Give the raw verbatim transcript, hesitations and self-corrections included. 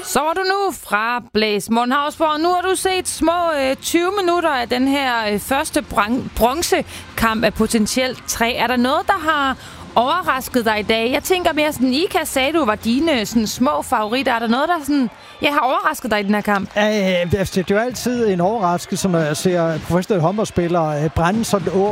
Så var du nu fra Blæs Mundhavsborg. Nu har du set små øh, tyve minutter af den her øh, første bron- bronzekamp af potentielt tre. Er der noget, der har overrasket dig i dag? Jeg tænker mere sådan, Ika sagde, du var dine sådan, små favoritter. Er der noget, der sådan, ja, har overrasket dig i den her kamp? Ja, det er jo altid en overraskelse, når jeg ser professionelle håndboldspillere brænde sådan